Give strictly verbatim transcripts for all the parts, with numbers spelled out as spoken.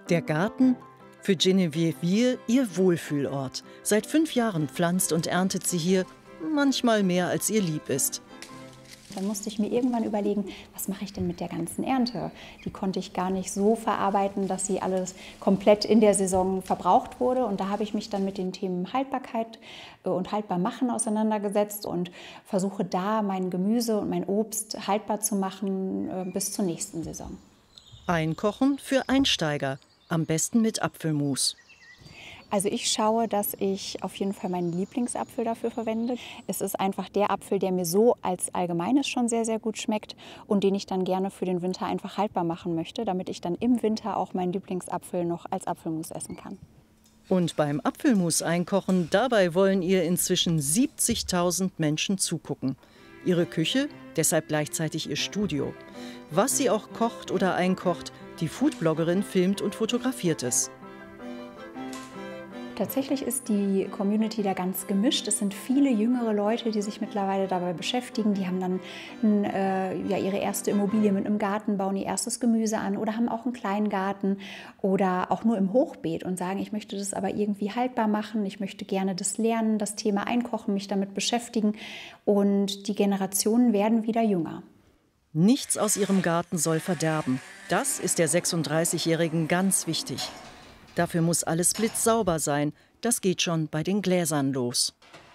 Der Garten? Für Geneviève Wier ihr Wohlfühlort. Seit fünf Jahren pflanzt und erntet sie hier manchmal mehr, als ihr lieb ist. Dann musste ich mir irgendwann überlegen, was mache ich denn mit der ganzen Ernte? Die konnte ich gar nicht so verarbeiten, dass sie alles komplett in der Saison verbraucht wurde. Und da habe ich mich dann mit den Themen Haltbarkeit und Haltbarmachen auseinandergesetzt und versuche da mein Gemüse und mein Obst haltbar zu machen bis zur nächsten Saison. Einkochen für Einsteiger, am besten mit Apfelmus. Also ich schaue, dass ich auf jeden Fall meinen Lieblingsapfel dafür verwende. Es ist einfach der Apfel, der mir so als Allgemeines schon sehr, sehr gut schmeckt und den ich dann gerne für den Winter einfach haltbar machen möchte, damit ich dann im Winter auch meinen Lieblingsapfel noch als Apfelmus essen kann. Und beim Apfelmus einkochen, dabei wollen ihr inzwischen siebzigtausend Menschen zugucken. Ihre Küche, deshalb gleichzeitig ihr Studio. Was sie auch kocht oder einkocht, die Foodbloggerin filmt und fotografiert es. Tatsächlich ist die Community da ganz gemischt. Es sind viele jüngere Leute, die sich mittlerweile dabei beschäftigen. Die haben dann äh, ja, ihre erste Immobilie mit einem Garten, bauen ihr erstes Gemüse an oder haben auch einen kleinen Garten oder auch nur im Hochbeet und sagen, ich möchte das aber irgendwie haltbar machen. Ich möchte gerne das lernen, das Thema Einkochen, mich damit beschäftigen. Und die Generationen werden wieder jünger. Nichts aus ihrem Garten soll verderben. Das ist der sechsunddreißigjährigen ganz wichtig. Dafür muss alles blitzsauber sein. Das geht schon bei den Gläsern los.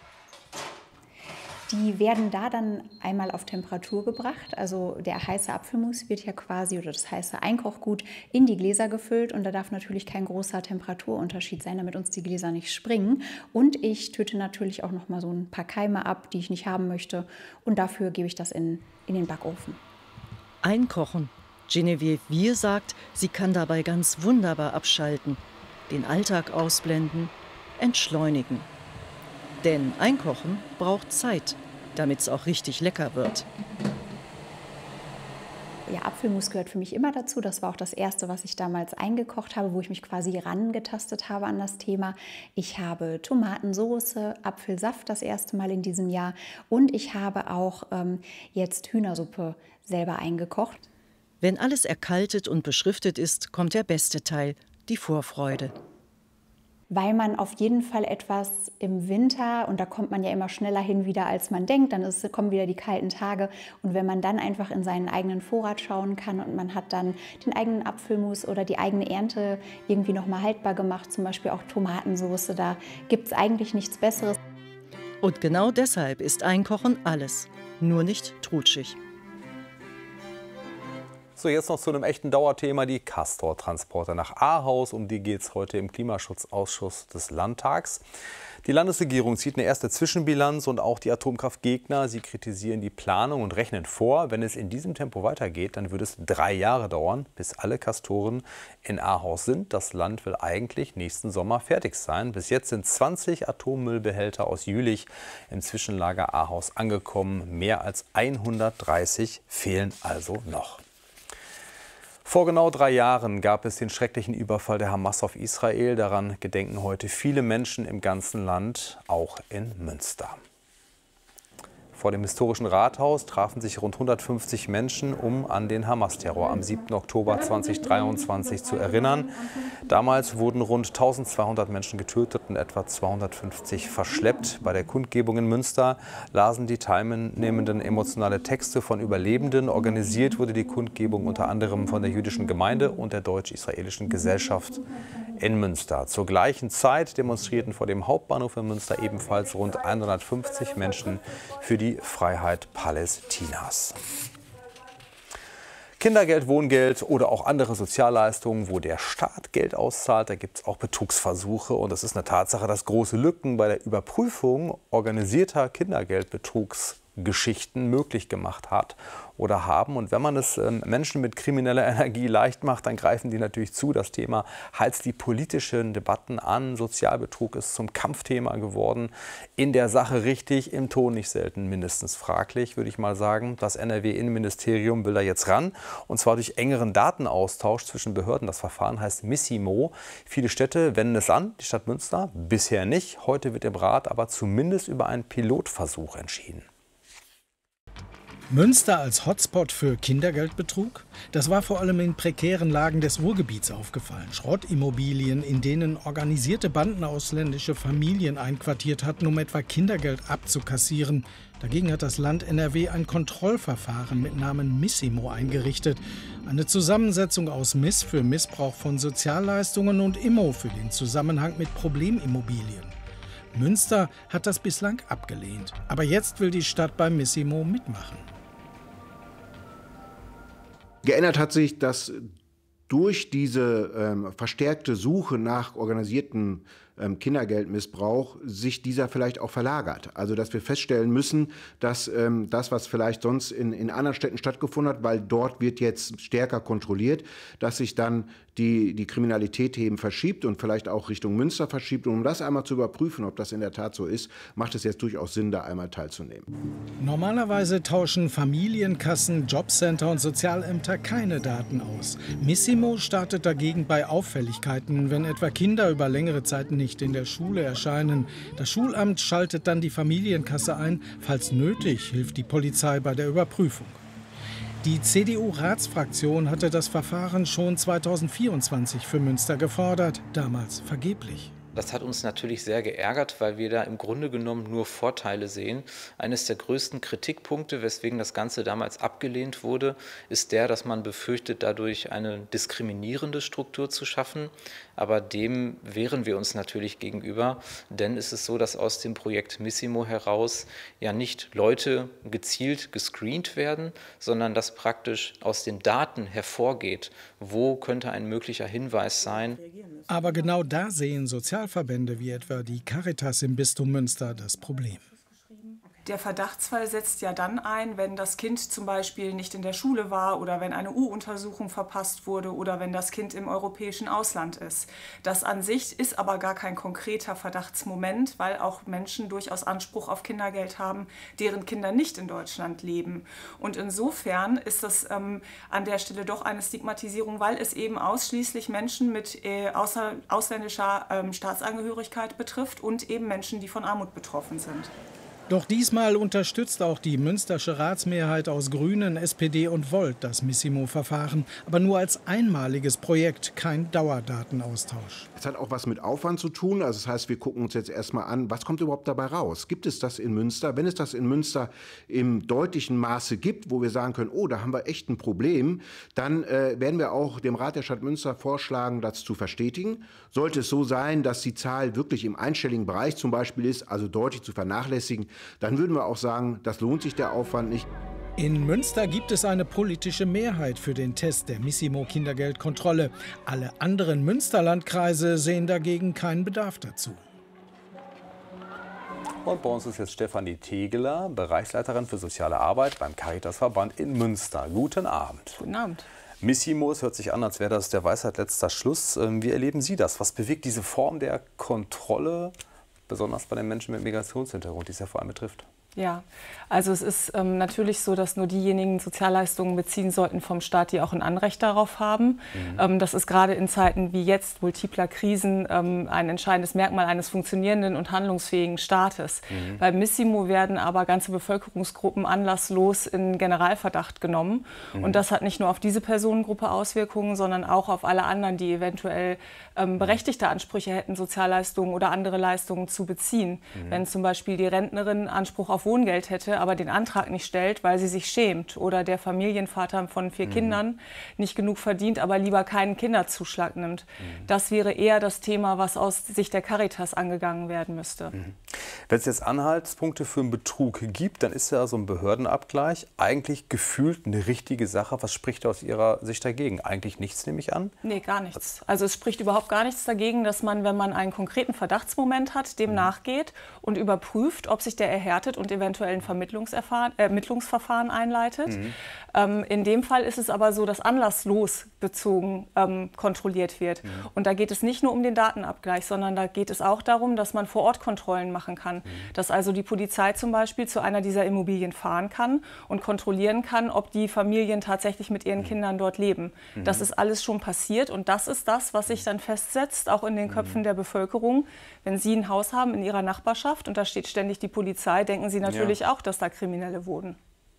Die werden da dann einmal auf Temperatur gebracht. Also der heiße Apfelmus wird ja quasi, oder das heiße Einkochgut, in die Gläser gefüllt. Und da darf natürlich kein großer Temperaturunterschied sein, damit uns die Gläser nicht springen. Und ich töte natürlich auch noch mal so ein paar Keime ab, die ich nicht haben möchte. Und dafür gebe ich das in, in den Backofen. Einkochen. Geneviève Wier sagt, sie kann dabei ganz wunderbar abschalten, den Alltag ausblenden, entschleunigen. Denn Einkochen braucht Zeit, damit es auch richtig lecker wird. Ja, Apfelmus gehört für mich immer dazu. Das war auch das Erste, was ich damals eingekocht habe, wo ich mich quasi rangetastet habe an das Thema. Ich habe Tomatensoße, Apfelsaft das erste Mal in diesem Jahr und ich habe auch ähm, jetzt Hühnersuppe selber eingekocht. Wenn alles erkaltet und beschriftet ist, kommt der beste Teil, die Vorfreude. Weil man auf jeden Fall etwas im Winter, und da kommt man ja immer schneller hin wieder, als man denkt, dann ist, kommen wieder die kalten Tage. Und wenn man dann einfach in seinen eigenen Vorrat schauen kann und man hat dann den eigenen Apfelmus oder die eigene Ernte irgendwie nochmal haltbar gemacht, zum Beispiel auch Tomatensoße, da gibt es eigentlich nichts Besseres. Und genau deshalb ist Einkochen alles, nur nicht trutschig. So, jetzt noch zu einem echten Dauerthema, die Castor-Transporter nach Ahaus. Um die geht es heute im Klimaschutzausschuss des Landtags. Die Landesregierung zieht eine erste Zwischenbilanz und auch die Atomkraftgegner. Sie kritisieren die Planung und rechnen vor, wenn es in diesem Tempo weitergeht, dann würde es drei Jahre dauern, bis alle Castoren in Ahaus sind. Das Land will eigentlich nächsten Sommer fertig sein. Bis jetzt sind zwanzig Atommüllbehälter aus Jülich im Zwischenlager Ahaus angekommen. Mehr als hundertdreißig fehlen also noch. Vor genau drei Jahren gab es den schrecklichen Überfall der Hamas auf Israel. Daran gedenken heute viele Menschen im ganzen Land, auch in Münster. Vor dem historischen Rathaus trafen sich rund hundertfünfzig Menschen, um an den Hamas-Terror am siebten Oktober zweitausenddreiundzwanzig zu erinnern. Damals wurden rund eintausendzweihundert Menschen getötet und etwa zweihundertfünfzig verschleppt. Bei der Kundgebung in Münster lasen die Teilnehmenden emotionale Texte von Überlebenden. Organisiert wurde die Kundgebung unter anderem von der jüdischen Gemeinde und der deutsch-israelischen Gesellschaft in Münster. Zur gleichen Zeit demonstrierten vor dem Hauptbahnhof in Münster ebenfalls rund hundertfünfzig Menschen für die Freiheit Palästinas. Kindergeld, Wohngeld oder auch andere Sozialleistungen, wo der Staat Geld auszahlt, da gibt es auch Betrugsversuche. Und es ist eine Tatsache, dass große Lücken bei der Überprüfung organisierter Kindergeldbetrugsgeschichten möglich gemacht hat oder haben. Und wenn man es Menschen mit krimineller Energie leicht macht, dann greifen die natürlich zu. Das Thema heizt die politischen Debatten an. Sozialbetrug ist zum Kampfthema geworden. In der Sache richtig, im Ton nicht selten mindestens fraglich, würde ich mal sagen. Das N R W-Innenministerium will da jetzt ran. Und zwar durch engeren Datenaustausch zwischen Behörden. Das Verfahren heißt Missimo. Viele Städte wenden es an, die Stadt Münster bisher nicht. Heute wird im Rat aber zumindest über einen Pilotversuch entschieden. Münster als Hotspot für Kindergeldbetrug? Das war vor allem in prekären Lagen des Ruhrgebiets aufgefallen. Schrottimmobilien, in denen organisierte Banden ausländische Familien einquartiert hatten, um etwa Kindergeld abzukassieren. Dagegen hat das Land N R W ein Kontrollverfahren mit Namen Missimo eingerichtet. Eine Zusammensetzung aus Miss für Missbrauch von Sozialleistungen und Immo für den Zusammenhang mit Problemimmobilien. Münster hat das bislang abgelehnt. Aber jetzt will die Stadt bei Missimo mitmachen. Geändert hat sich, dass durch diese ähm, verstärkte Suche nach organisierten ähm, Kindergeldmissbrauch sich dieser vielleicht auch verlagert. Also dass wir feststellen müssen, dass ähm, das, was vielleicht sonst in, in anderen Städten stattgefunden hat, weil dort wird jetzt stärker kontrolliert, dass sich dann die, die Kriminalität eben verschiebt und vielleicht auch Richtung Münster verschiebt. Und um das einmal zu überprüfen, ob das in der Tat so ist, macht es jetzt durchaus Sinn, da einmal teilzunehmen. Normalerweise tauschen Familienkassen, Jobcenter und Sozialämter keine Daten aus. Missimo startet dagegen bei Auffälligkeiten, wenn etwa Kinder über längere Zeit nicht in der Schule erscheinen. Das Schulamt schaltet dann die Familienkasse ein. Falls nötig, hilft die Polizei bei der Überprüfung. Die C D U-Ratsfraktion hatte das Verfahren schon zweitausendvierundzwanzig für Münster gefordert, damals vergeblich. Das hat uns natürlich sehr geärgert, weil wir da im Grunde genommen nur Vorteile sehen. Eines der größten Kritikpunkte, weswegen das Ganze damals abgelehnt wurde, ist der, dass man befürchtet, dadurch eine diskriminierende Struktur zu schaffen. Aber dem wehren wir uns natürlich gegenüber, denn es ist so, dass aus dem Projekt Missimo heraus ja nicht Leute gezielt gescreent werden, sondern dass praktisch aus den Daten hervorgeht, wo könnte ein möglicher Hinweis sein. Aber genau da sehen Sozialverbände wie etwa die Caritas im Bistum Münster das Problem. Der Verdachtsfall setzt ja dann ein, wenn das Kind zum Beispiel nicht in der Schule war oder wenn eine U-Untersuchung verpasst wurde oder wenn das Kind im europäischen Ausland ist. Das an sich ist aber gar kein konkreter Verdachtsmoment, weil auch Menschen durchaus Anspruch auf Kindergeld haben, deren Kinder nicht in Deutschland leben. Und insofern ist das ähm, an der Stelle doch eine Stigmatisierung, weil es eben ausschließlich Menschen mit äh, außer, ausländischer ähm, Staatsangehörigkeit betrifft und eben Menschen, die von Armut betroffen sind. Doch diesmal unterstützt auch die münstersche Ratsmehrheit aus Grünen, S P D und Volt das Missimo-Verfahren, aber nur als einmaliges Projekt, kein Dauerdatenaustausch. Es hat auch was mit Aufwand zu tun. Also das heißt, wir gucken uns jetzt erstmal an, was kommt überhaupt dabei raus? Gibt es das in Münster? Wenn es das in Münster im deutlichen Maße gibt, wo wir sagen können, oh, da haben wir echt ein Problem, dann äh, werden wir auch dem Rat der Stadt Münster vorschlagen, das zu verstetigen. Sollte es so sein, dass die Zahl wirklich im einstelligen Bereich zum Beispiel ist, also deutlich zu vernachlässigen, dann würden wir auch sagen, das lohnt sich der Aufwand nicht. In Münster gibt es eine politische Mehrheit für den Test der Missimo-Kindergeldkontrolle. Alle anderen Münsterlandkreise sehen dagegen keinen Bedarf dazu. Und bei uns ist jetzt Stefanie Tegeler, Bereichsleiterin für soziale Arbeit beim Caritasverband in Münster. Guten Abend. Guten Abend. Missimo, es hört sich an, als wäre das der Weisheit letzter Schluss. Wie erleben Sie das? Was bewegt diese Form der Kontrolle, besonders bei den Menschen mit Migrationshintergrund, die es ja vor allem betrifft? Ja, also es ist ähm, natürlich so, dass nur diejenigen Sozialleistungen beziehen sollten vom Staat, die auch ein Anrecht darauf haben. Mhm. Ähm, das ist gerade in Zeiten wie jetzt, multipler Krisen, ähm, ein entscheidendes Merkmal eines funktionierenden und handlungsfähigen Staates. Mhm. Bei Missimo werden aber ganze Bevölkerungsgruppen anlasslos in Generalverdacht genommen. Mhm. Und das hat nicht nur auf diese Personengruppe Auswirkungen, sondern auch auf alle anderen, die eventuell ähm, berechtigte Ansprüche hätten, Sozialleistungen oder andere Leistungen zu beziehen. Mhm. Wenn zum Beispiel die Rentnerin Anspruch auf Wohngeld hätte, aber den Antrag nicht stellt, weil sie sich schämt, oder der Familienvater von vier mhm. Kindern nicht genug verdient, aber lieber keinen Kinderzuschlag nimmt. Mhm. Das wäre eher das Thema, was aus Sicht der Caritas angegangen werden müsste. Mhm. Wenn es jetzt Anhaltspunkte für einen Betrug gibt, dann ist ja so ein Behördenabgleich eigentlich gefühlt eine richtige Sache. Was spricht aus Ihrer Sicht dagegen? Eigentlich nichts, nehme ich an? Nee, gar nichts. Also es spricht überhaupt gar nichts dagegen, dass man, wenn man einen konkreten Verdachtsmoment hat, dem mhm. nachgeht und überprüft, ob sich der erhärtet und eventuell ein Vermittlungsverfahren, äh, Ermittlungsverfahren einleitet. Mhm. Ähm, in dem Fall ist es aber so, dass anlasslos bezogen ähm, kontrolliert wird. Mhm. Und da geht es nicht nur um den Datenabgleich, sondern da geht es auch darum, dass man Vor-Ort-Kontrollen machen kann. Mhm. Dass also die Polizei zum Beispiel zu einer dieser Immobilien fahren kann und kontrollieren kann, ob die Familien tatsächlich mit ihren mhm. Kindern dort leben. Mhm. Das ist alles schon passiert und das ist das, was sich dann festsetzt, auch in den Köpfen mhm. der Bevölkerung. Wenn Sie ein Haus haben in Ihrer Nachbarschaft und da steht ständig die Polizei, denken Sie natürlich ja. auch, dass da Kriminelle wohnen.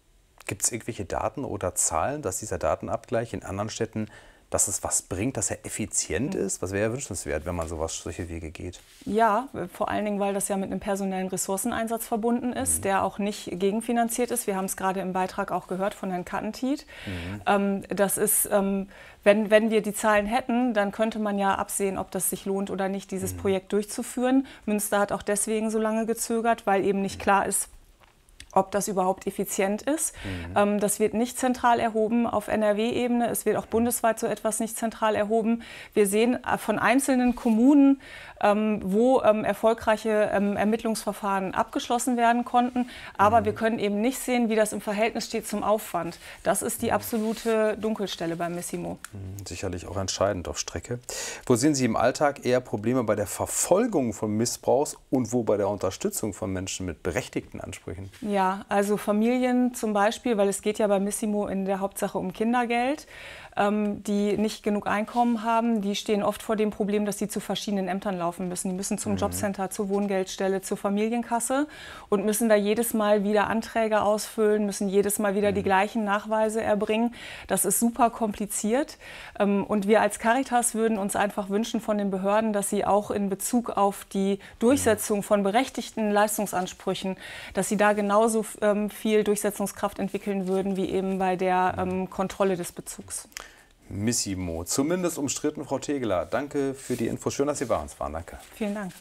Gibt es irgendwelche Daten oder Zahlen, dass dieser Datenabgleich in anderen Städten, dass es was bringt, dass er effizient ist? Was wäre ja wünschenswert, wenn man sowas, solche Wege geht? Ja, vor allen Dingen, weil das ja mit einem personellen Ressourceneinsatz verbunden ist, mhm. der auch nicht gegenfinanziert ist. Wir haben es gerade im Beitrag auch gehört von Herrn Kattentiet. Mhm. Ähm, das ist, ähm, wenn, wenn wir die Zahlen hätten, dann könnte man ja absehen, ob das sich lohnt oder nicht, dieses mhm. Projekt durchzuführen. Münster hat auch deswegen so lange gezögert, weil eben nicht klar ist, ob das überhaupt effizient ist. Mhm. Ähm, das wird nicht zentral erhoben auf N R W-Ebene. Es wird auch bundesweit so etwas nicht zentral erhoben. Wir sehen von einzelnen Kommunen, ähm, wo ähm, erfolgreiche ähm, Ermittlungsverfahren abgeschlossen werden konnten. Aber mhm. wir können eben nicht sehen, wie das im Verhältnis steht zum Aufwand. Das ist die absolute Dunkelstelle beim Missimo. Mhm. Sicherlich auch entscheidend auf Strecke. Wo sehen Sie im Alltag eher Probleme bei der Verfolgung von Missbrauchs und wo bei der Unterstützung von Menschen mit berechtigten Ansprüchen? Ja. Ja, also Familien zum Beispiel, weil es geht ja bei Missimo in der Hauptsache um Kindergeld, ähm, die nicht genug Einkommen haben, die stehen oft vor dem Problem, dass sie zu verschiedenen Ämtern laufen müssen. Die müssen zum mhm. Jobcenter, zur Wohngeldstelle, zur Familienkasse und müssen da jedes Mal wieder Anträge ausfüllen, müssen jedes Mal wieder mhm. die gleichen Nachweise erbringen. Das ist super kompliziert. Ähm, und wir als Caritas würden uns einfach wünschen von den Behörden, dass sie auch in Bezug auf die Durchsetzung von berechtigten Leistungsansprüchen, dass sie da genauso ähm, viel Durchsetzungskraft entwickeln würden, wie eben bei der ähm, Kontrolle des Bezugs. Missimo, zumindest umstritten, Frau Tegeler. Danke für die Infos. Schön, dass Sie bei uns waren. Danke. Vielen Dank.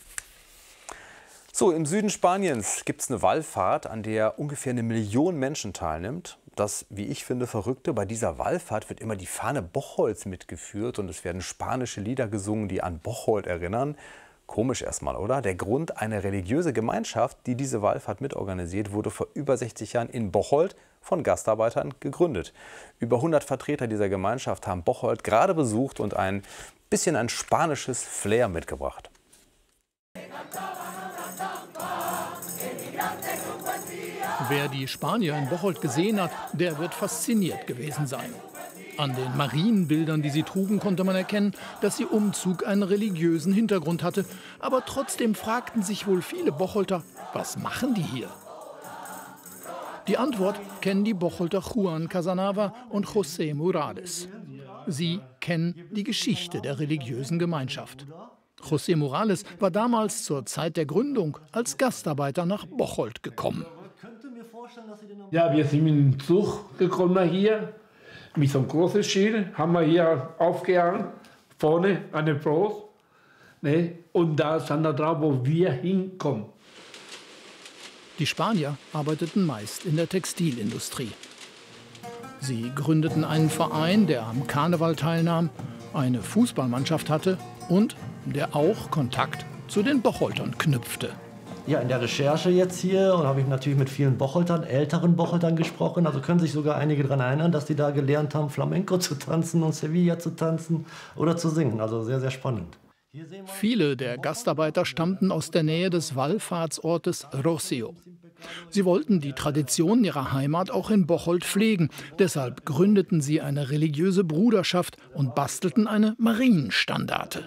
So, im Süden Spaniens gibt es eine Wallfahrt, an der ungefähr eine Million Menschen teilnimmt. Das, wie ich finde, Verrückte: Bei dieser Wallfahrt wird immer die Fahne Bocholt mitgeführt und es werden spanische Lieder gesungen, die an Bocholt erinnern. Komisch erstmal, oder? Der Grund: eine religiöse Gemeinschaft, die diese Wallfahrt mitorganisiert, wurde vor über sechzig Jahren in Bocholt von Gastarbeitern gegründet. Über hundert Vertreter dieser Gemeinschaft haben Bocholt gerade besucht und ein bisschen ein spanisches Flair mitgebracht. Wer die Spanier in Bocholt gesehen hat, der wird fasziniert gewesen sein. An den Marienbildern, die sie trugen, konnte man erkennen, dass ihr Umzug einen religiösen Hintergrund hatte. Aber trotzdem fragten sich wohl viele Bocholter, was machen die hier? Die Antwort kennen die Bocholter Juan Casanava und José Morales. Sie kennen die Geschichte der religiösen Gemeinschaft. José Morales war damals zur Zeit der Gründung als Gastarbeiter nach Bocholt gekommen. Ja, wir sind mit dem Zug gekommen hier. Mit so einem großen Schild haben wir hier aufgehangen, vorne an der Brust. Ne? Und da stand da drauf, wo wir hinkommen. Die Spanier arbeiteten meist in der Textilindustrie. Sie gründeten einen Verein, der am Karneval teilnahm, eine Fußballmannschaft hatte und der auch Kontakt zu den Bocholtern knüpfte. Ja, in der Recherche jetzt hier und habe ich natürlich mit vielen Bocholtern, älteren Bocholtern gesprochen. Also können sich sogar einige daran erinnern, dass die da gelernt haben, Flamenco zu tanzen und Sevilla zu tanzen oder zu singen. Also sehr, sehr spannend. Viele der Gastarbeiter stammten aus der Nähe des Wallfahrtsortes Rocío. Sie wollten die Traditionen ihrer Heimat auch in Bocholt pflegen. Deshalb gründeten sie eine religiöse Bruderschaft und bastelten eine Marienstandarte.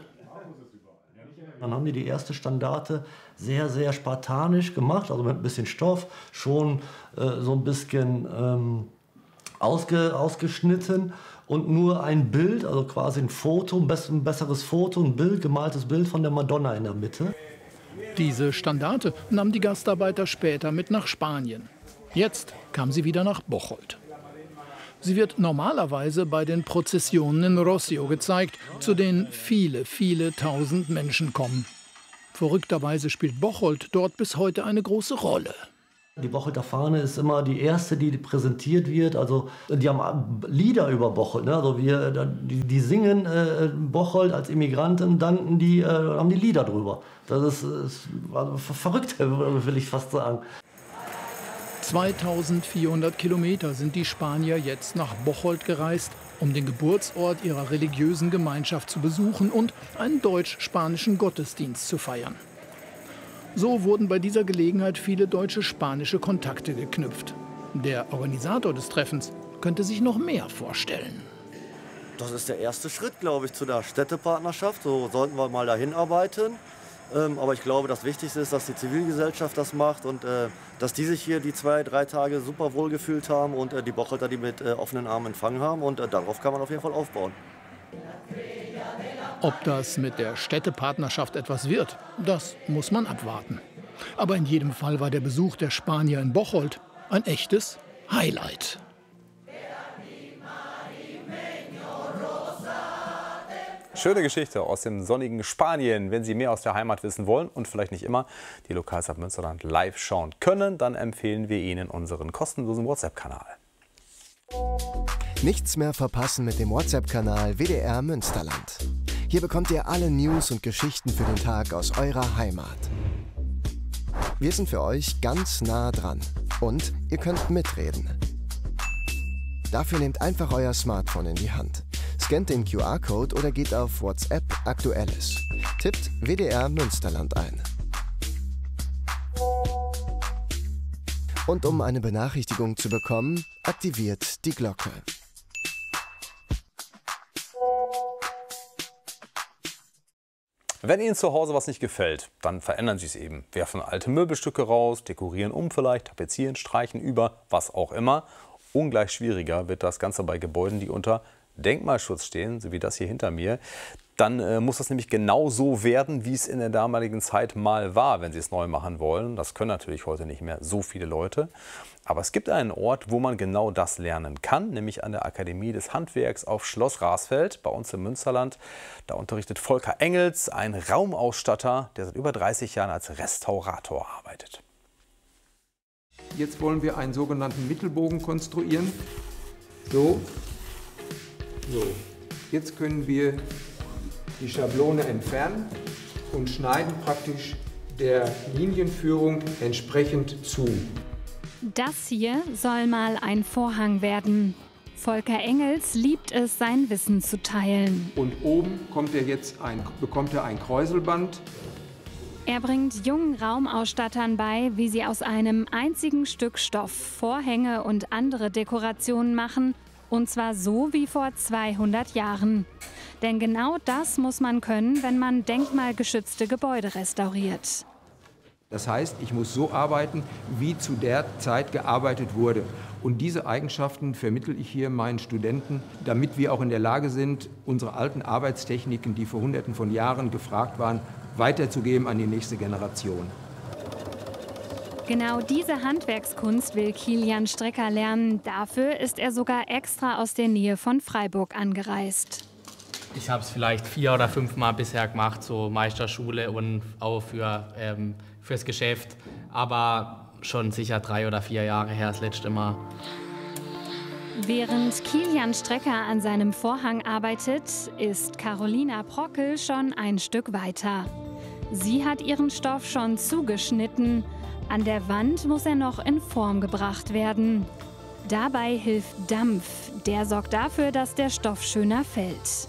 Dann haben die die erste Standarte sehr, sehr spartanisch gemacht, also mit ein bisschen Stoff, schon äh, so ein bisschen ähm, ausge, ausgeschnitten und nur ein Bild, also quasi ein Foto, ein, bess ein besseres Foto, ein Bild, gemaltes Bild von der Madonna in der Mitte. Diese Standarte nahm die Gastarbeiter später mit nach Spanien. Jetzt kam sie wieder nach Bocholt. Sie wird normalerweise bei den Prozessionen in Rocío gezeigt, zu denen viele, viele tausend Menschen kommen. Verrückterweise spielt Bocholt dort bis heute eine große Rolle. Die Bocholter Fahne ist immer die erste, die präsentiert wird. Also die haben Lieder über Bocholt. Ne? Also wir, die, die singen äh, Bocholt als Immigranten, danken die, äh, haben die Lieder drüber. Das ist, ist also verrückt, will ich fast sagen. zweitausendvierhundert Kilometer sind die Spanier jetzt nach Bocholt gereist, um den Geburtsort ihrer religiösen Gemeinschaft zu besuchen und einen deutsch-spanischen Gottesdienst zu feiern. So wurden bei dieser Gelegenheit viele deutsche-spanische Kontakte geknüpft. Der Organisator des Treffens könnte sich noch mehr vorstellen. Das ist der erste Schritt, glaube ich, zu der Städtepartnerschaft. So sollten wir mal dahin arbeiten. Ähm, aber ich glaube, das Wichtigste ist, dass die Zivilgesellschaft das macht und äh, dass die sich hier die zwei, drei Tage super wohl gefühlt haben und äh, die Bocholter die mit äh, offenen Armen empfangen haben. Und äh, darauf kann man auf jeden Fall aufbauen. Ob das mit der Städtepartnerschaft etwas wird, das muss man abwarten. Aber in jedem Fall war der Besuch der Spanier in Bocholt ein echtes Highlight. Schöne Geschichte aus dem sonnigen Spanien. Wenn Sie mehr aus der Heimat wissen wollen und vielleicht nicht immer die Lokalzeit Münsterland live schauen können, dann empfehlen wir Ihnen unseren kostenlosen WhatsApp-Kanal. Nichts mehr verpassen mit dem WhatsApp-Kanal W D R Münsterland. Hier bekommt ihr alle News und Geschichten für den Tag aus eurer Heimat. Wir sind für euch ganz nah dran und ihr könnt mitreden. Dafür nehmt einfach euer Smartphone in die Hand. Scannt den Q R-Code oder geht auf WhatsApp Aktuelles. Tippt W D R Münsterland ein. Und um eine Benachrichtigung zu bekommen, aktiviert die Glocke. Wenn Ihnen zu Hause was nicht gefällt, dann verändern Sie es eben. Werfen alte Möbelstücke raus, dekorieren um vielleicht, tapezieren, streichen über, was auch immer. Ungleich schwieriger wird das Ganze bei Gebäuden, die unter Denkmalschutz stehen, so wie das hier hinter mir. Dann äh, muss das nämlich genau so werden, wie es in der damaligen Zeit mal war, wenn Sie es neu machen wollen. Das können natürlich heute nicht mehr so viele Leute. Aber es gibt einen Ort, wo man genau das lernen kann, nämlich an der Akademie des Handwerks auf Schloss Rasfeld, bei uns im Münsterland. Da unterrichtet Volker Engels, ein Raumausstatter, der seit über dreißig Jahren als Restaurator arbeitet. Jetzt wollen wir einen sogenannten Mittelbogen konstruieren. So. So. Jetzt können wir die Schablone entfernen und schneiden praktisch der Linienführung entsprechend zu. Das hier soll mal ein Vorhang werden. Volker Engels liebt es, sein Wissen zu teilen. Und oben kommt er jetzt ein, bekommt er ein Kräuselband. Er bringt jungen Raumausstattern bei, wie sie aus einem einzigen Stück Stoff Vorhänge und andere Dekorationen machen. Und zwar so wie vor zweihundert Jahren. Denn genau das muss man können, wenn man denkmalgeschützte Gebäude restauriert. Das heißt, ich muss so arbeiten, wie zu der Zeit gearbeitet wurde. Und diese Eigenschaften vermittle ich hier meinen Studenten, damit wir auch in der Lage sind, unsere alten Arbeitstechniken, die vor Hunderten von Jahren gefragt waren, weiterzugeben an die nächste Generation. Genau diese Handwerkskunst will Kilian Strecker lernen. Dafür ist er sogar extra aus der Nähe von Freiburg angereist. Ich habe es vielleicht vier oder fünf Mal bisher gemacht, so Meisterschule und auch für, ähm, fürs Geschäft. Aber schon sicher drei oder vier Jahre her das letzte Mal. Während Kilian Strecker an seinem Vorhang arbeitet, ist Carolina Prockel schon ein Stück weiter. Sie hat ihren Stoff schon zugeschnitten. An der Wand muss er noch in Form gebracht werden. Dabei hilft Dampf. Der sorgt dafür, dass der Stoff schöner fällt.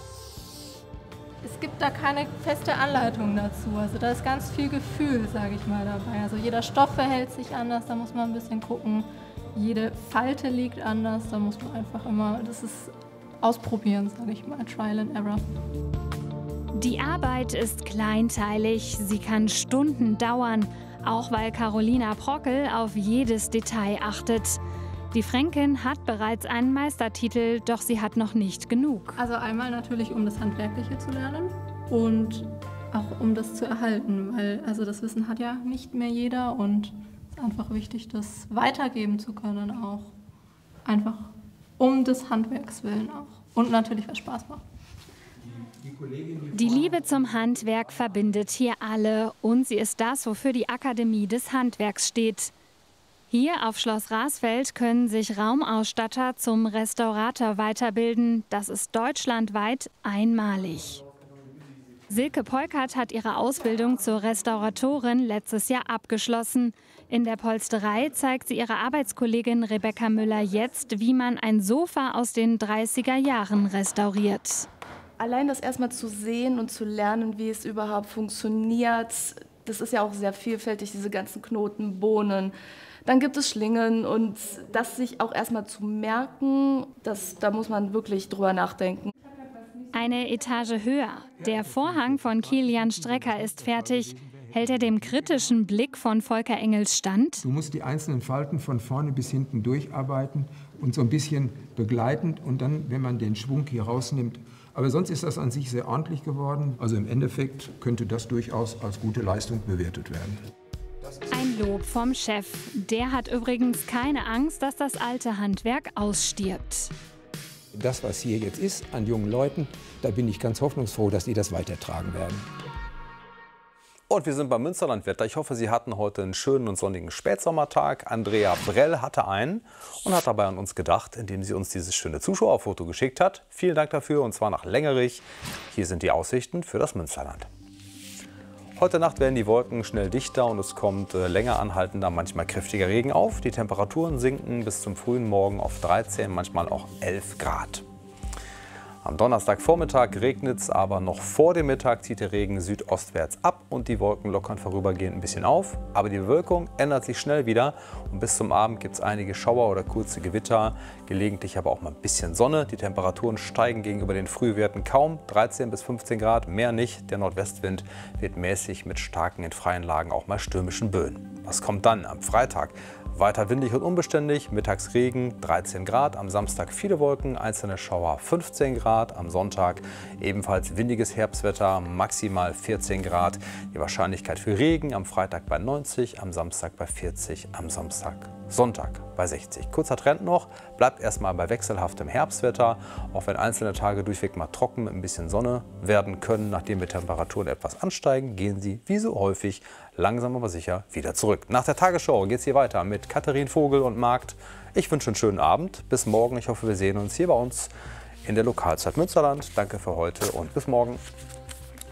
Es gibt da keine feste Anleitung dazu. Also da ist ganz viel Gefühl, sage ich mal, dabei. Also jeder Stoff verhält sich anders, da muss man ein bisschen gucken. Jede Falte liegt anders, da muss man einfach immer, das ist ausprobieren, sage ich mal, Trial and Error. Die Arbeit ist kleinteilig, sie kann Stunden dauern, auch weil Carolina Prockel auf jedes Detail achtet. Die Fränkin hat bereits einen Meistertitel, doch sie hat noch nicht genug. Also einmal natürlich, um das Handwerkliche zu lernen und auch um das zu erhalten, weil also das Wissen hat ja nicht mehr jeder und es ist einfach wichtig, das weitergeben zu können auch. Einfach um des Handwerks willen auch und natürlich, was Spaß macht. Die Liebe zum Handwerk verbindet hier alle und sie ist das, wofür die Akademie des Handwerks steht. Hier auf Schloss Rasfeld können sich Raumausstatter zum Restaurator weiterbilden. Das ist deutschlandweit einmalig. Silke Polkert hat ihre Ausbildung zur Restauratorin letztes Jahr abgeschlossen. In der Polsterei zeigt sie ihrer Arbeitskollegin Rebecca Müller jetzt, wie man ein Sofa aus den dreißiger Jahren restauriert. Allein das erstmal zu sehen und zu lernen, wie es überhaupt funktioniert, das ist ja auch sehr vielfältig, diese ganzen Knoten, Bohnen. Dann gibt es Schlingen und das sich auch erstmal zu merken, das, da muss man wirklich drüber nachdenken. Eine Etage höher. Der Vorhang von Kilian Strecker ist fertig. Hält er dem kritischen Blick von Volker Engels stand? Du musst die einzelnen Falten von vorne bis hinten durcharbeiten und so ein bisschen begleitend und dann, wenn man den Schwung hier rausnimmt. Aber sonst ist das an sich sehr ordentlich geworden. Also im Endeffekt könnte das durchaus als gute Leistung bewertet werden. Ein Lob vom Chef. Der hat übrigens keine Angst, dass das alte Handwerk ausstirbt. Das, was hier jetzt ist an jungen Leuten, da bin ich ganz hoffnungsfroh, dass die das weitertragen werden. Und wir sind beim Münsterlandwetter. Ich hoffe, Sie hatten heute einen schönen und sonnigen Spätsommertag. Andrea Brell hatte einen und hat dabei an uns gedacht, indem sie uns dieses schöne Zuschauerfoto geschickt hat. Vielen Dank dafür, und zwar nach Längerich. Hier sind die Aussichten für das Münsterland. Heute Nacht werden die Wolken schnell dichter und es kommt äh, länger anhaltender, manchmal kräftiger Regen auf. Die Temperaturen sinken bis zum frühen Morgen auf dreizehn, manchmal auch elf Grad. Am Donnerstagvormittag regnet es, aber noch vor dem Mittag zieht der Regen südostwärts ab und die Wolken lockern vorübergehend ein bisschen auf. Aber die Bewölkung ändert sich schnell wieder und bis zum Abend gibt es einige Schauer oder kurze Gewitter, gelegentlich aber auch mal ein bisschen Sonne. Die Temperaturen steigen gegenüber den Frühwerten kaum, dreizehn bis fünfzehn Grad, mehr nicht. Der Nordwestwind wird mäßig mit starken, in freien Lagen auch mal stürmischen Böen. Was kommt dann am Freitag? Weiter windig und unbeständig, mittags Regen, dreizehn Grad, am Samstag viele Wolken, einzelne Schauer fünfzehn Grad, am Sonntag ebenfalls windiges Herbstwetter, maximal vierzehn Grad. Die Wahrscheinlichkeit für Regen am Freitag bei neunzig, am Samstag bei vierzig, am Samstag, Sonntag bei sechzig. Kurzer Trend noch, bleibt erstmal bei wechselhaftem Herbstwetter, auch wenn einzelne Tage durchweg mal trocken mit ein bisschen Sonne werden können. Nachdem die Temperaturen etwas ansteigen, gehen sie wie so häufig langsam aber sicher wieder zurück. Nach der Tagesschau geht es hier weiter mit Katharin Vogel und Markt. Ich wünsche einen schönen Abend. Bis morgen. Ich hoffe, wir sehen uns hier bei uns in der Lokalzeit Münsterland. Danke für heute und bis morgen.